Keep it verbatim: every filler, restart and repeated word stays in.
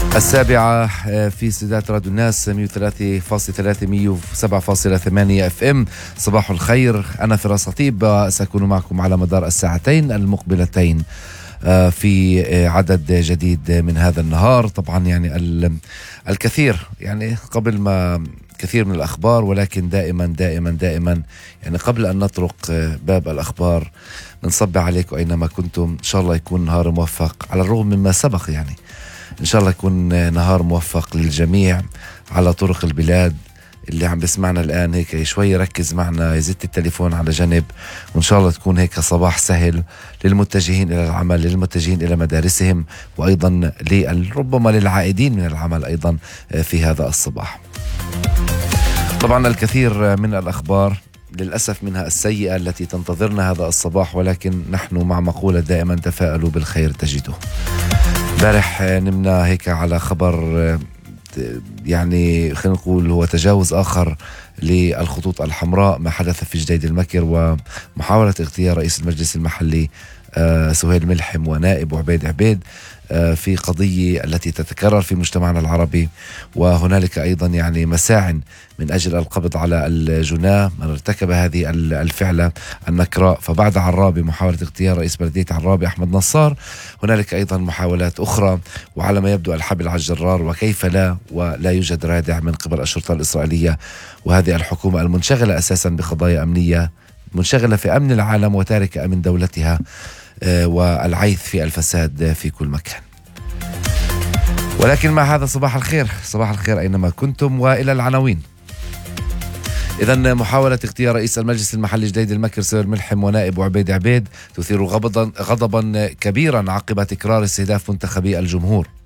السابعة في استديوهات راديو الناس مية وثلاثة فاصلة ثلاثة مية وسبعة فاصلة ثمانية اف ام. صباح الخير، أنا فراس خطيب، سأكون معكم على مدار الساعتين المقبلتين في عدد جديد من هذا النهار. طبعا يعني الكثير يعني قبل ما كثير من الأخبار، ولكن دائما دائما دائما يعني قبل أن نطرق باب الأخبار نصب عليكم أينما كنتم. إن شاء الله يكون نهار موفق على الرغم مما سبق، يعني إن شاء الله يكون نهار موفق للجميع على طرق البلاد. اللي عم بسمعنا الآن هيك شوي ركز معنا، يزيد التليفون على جنب، وإن شاء الله تكون هيك صباح سهل للمتجهين إلى العمل، للمتجهين إلى مدارسهم، وأيضا ربما للعائدين من العمل أيضا في هذا الصباح. طبعا الكثير من الأخبار للأسف منها السيئة التي تنتظرنا هذا الصباح، ولكن نحن مع مقولة دائما تفاءلوا بالخير تجده. بارح نمنا هيك على خبر يعني خلينا نقول هو تجاوز آخر للخطوط الحمراء، ما حدث في جديد المكر ومحاولة اغتيال رئيس المجلس المحلي سهيل ملحم ونائب عبيد عبيد في قضية التي تتكرر في مجتمعنا العربي. وهنالك أيضا يعني مساع من أجل القبض على الجناه من ارتكب هذه الفعلة النكراء. فبعد عرابي محاولة اغتيال رئيس بلدية عرابي أحمد نصار، هنالك أيضا محاولات أخرى، وعلى ما يبدو الحبل على الجرار، وكيف لا ولا يوجد رادع من قبل الشرطة الإسرائيلية وهذه الحكومة المنشغلة أساسا بقضايا أمنية، منشغلة في أمن العالم وتاركة أمن دولتها والعيث في الفساد في كل مكان. ولكن مع هذا صباح الخير، صباح الخير أينما كنتم، وإلى العناوين. إذن محاولة اغتيال رئيس المجلس المحلي جديد المكر سهيل ملحم ونائب عبيد عبيد تثير غضبا غضبا كبيرا عقب تكرار استهداف منتخبي الجمهور.